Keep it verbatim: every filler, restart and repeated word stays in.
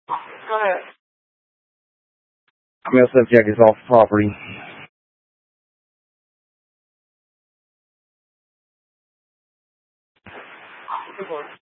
Go ahead. I'm gonna subject is off property. Good boy.